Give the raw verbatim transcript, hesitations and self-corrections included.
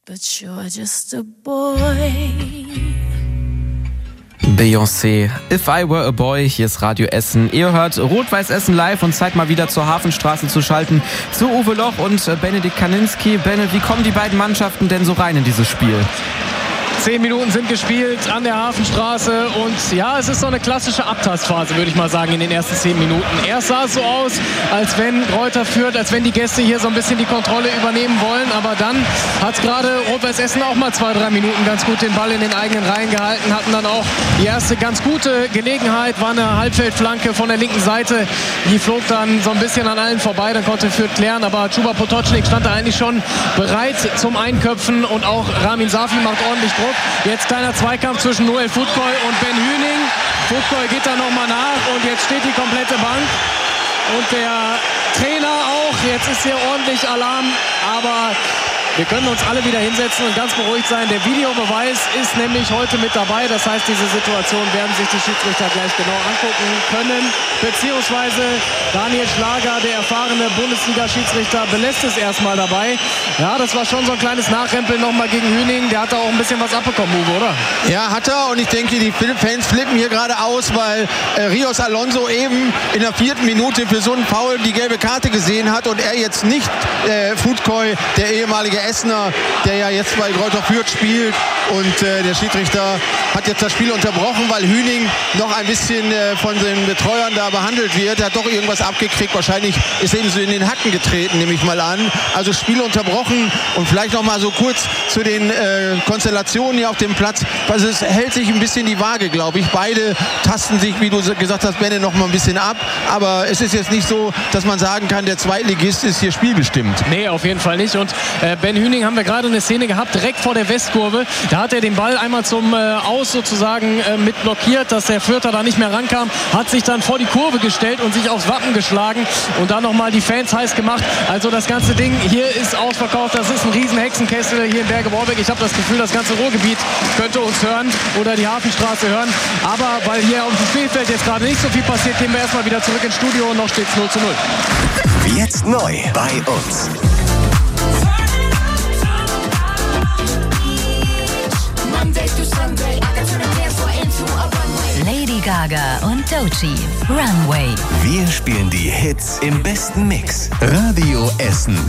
but you're just a boy. Beyoncé, If I Were a Boy, hier ist Radio Essen. Ihr hört Rot-Weiß Essen live und Zeit mal wieder zur Hafenstraße zu schalten, zu Uwe Loch und Benedikt Kaninski. Benne, wie kommen die beiden Mannschaften denn so rein in dieses Spiel? Zehn Minuten sind gespielt an der Hafenstraße und ja, es ist so eine klassische Abtastphase, würde ich mal sagen, in den ersten zehn Minuten. Erst sah es so aus, als wenn Reuter führt, als wenn die Gäste hier so ein bisschen die Kontrolle übernehmen wollen, aber dann hat gerade Rot-Weiß Essen auch mal zwei, drei Minuten ganz gut den Ball in den eigenen Reihen gehalten, hatten dann auch die erste ganz gute Gelegenheit, war eine Halbfeldflanke von der linken Seite, die flog dann so ein bisschen an allen vorbei, dann konnte Fürth klären, aber Chuba Potočnik stand da eigentlich schon bereit zum Einköpfen und auch Ramin Safi macht ordentlich Druck. Jetzt kleiner Zweikampf zwischen Noel Futkoy und Ben Hüning. Futkoy geht da nochmal nach und jetzt steht die komplette Bank. Und der Trainer auch. Jetzt ist hier ordentlich Alarm, aber wir können uns alle wieder hinsetzen und ganz beruhigt sein. Der Videobeweis ist nämlich heute mit dabei. Das heißt, diese Situation werden sich die Schiedsrichter gleich genau angucken können. Beziehungsweise Daniel Schlager, der erfahrene Bundesliga-Schiedsrichter, belässt es erstmal dabei. Ja, das war schon so ein kleines Nachrempeln nochmal gegen Hüning. Der hat da auch ein bisschen was abbekommen, Uwe, oder? Ja, hat er. Und ich denke, die Fans flippen hier gerade aus, weil äh, Rios Alonso eben in der vierten Minute für so einen Foul die gelbe Karte gesehen hat und er jetzt nicht äh, Futkoy, der ehemalige Essener, der ja jetzt bei Greuther Fürth spielt, und äh, der Schiedsrichter hat jetzt das Spiel unterbrochen, weil Hüning noch ein bisschen äh, von den Betreuern da behandelt wird. Er hat doch irgendwas abgekriegt. Wahrscheinlich ist er ihm so in den Hacken getreten, nehme ich mal an. Also Spiel unterbrochen und vielleicht noch mal so kurz zu den äh, Konstellationen hier auf dem Platz. Also es hält sich ein bisschen die Waage, glaube ich. Beide tasten sich, wie du gesagt hast, Benne, noch mal ein bisschen ab. Aber es ist jetzt nicht so, dass man sagen kann, der Zweitligist ist hier spielbestimmt. Nee, auf jeden Fall nicht. Und äh, Ben Hüning haben wir gerade eine Szene gehabt, direkt vor der Westkurve. Da hat er den Ball einmal zum äh, Aus sozusagen äh, mit blockiert, dass der Fürther da nicht mehr rankam. Hat sich dann vor die Kurve gestellt und sich aufs Wappen geschlagen und dann nochmal die Fans heiß gemacht. Also das ganze Ding hier ist ausverkauft. Das ist ein riesen Hexenkessel hier in Berge-Borbeck. Ich habe das Gefühl, das ganze Ruhrgebiet könnte uns hören oder die Hafenstraße hören. Aber weil hier auf dem Spielfeld jetzt gerade nicht so viel passiert, gehen wir erstmal wieder zurück ins Studio und noch steht es null zu null. Jetzt neu bei uns. Lady Gaga und Doechii, Runway. Wir spielen die Hits im besten Mix. Radio Essen.